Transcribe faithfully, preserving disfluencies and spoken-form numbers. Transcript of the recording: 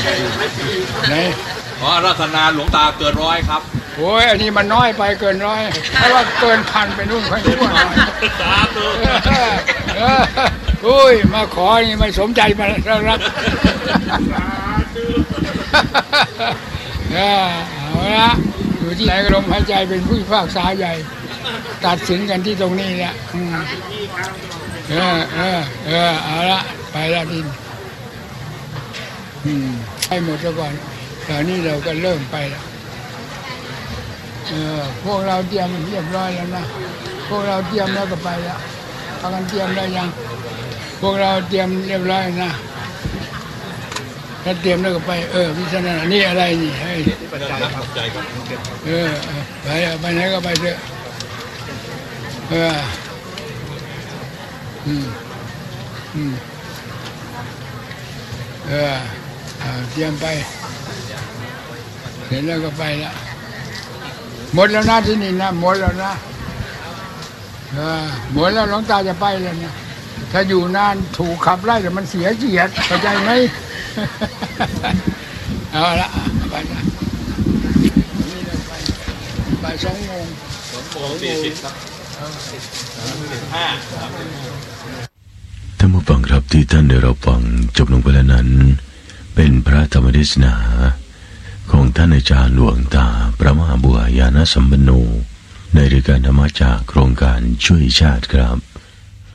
ไหนอ๋อรัตนาหลวงตาเกินร้อยครับโอ้ยอันนี้มันน้อยไปเกินร้อยเพราะว่าเกินพันไปนู่นไปนู่นสาธุอุ้ยมาขอนี่ไม่สมใจมาแล้วรับเอาละอยู่ที่ไหนก็ลมหายใจเป็นผู้พิพากษาใหญ่ตัดสินกันที่ตรงนี้แหละเออเออเออเอาละไปละดินอืมให้หมดซะก่อนตอนนี้เราก็เริ่มไปแล้วเออพวกเราเตรียมเรียบร้อยแล้วนะพวกเราเตรียมแล้วก็ไปแล้วพากันเตรียมได้ยังพวกเราเตรียมเรียบร้อยนะถ้าเตรียมแล้วก็ไปเออพิจารณานี่อะไรนี่ให้เออไปไปไหนก็ไปเถอะเอออืมอืมเออเตรียมไปเสร็จแล้วก็ไปละหมดแล้วนะที่นี่นะหมดแล้วนะเออหมดแล้วหลวงตาจะไปแล้วนะถ้าอยู่นานถูกขับไล่แต่มันเสียเกียรติเข้าใจไหมเอาละไปละนี่เราไปไปสองโมงสองโมงสี่สิบครับสิบห้าท่านผู้ฟังครับที่ท่านได้รับฟังจบลงไปแล้วนั้นเป็นพระธรรมเทศนาของท่านอาจารย์หลวงตาพระมหาบัวญาณสัมปันโนในรายการธรรมจากโครงการช่วยชาติครับ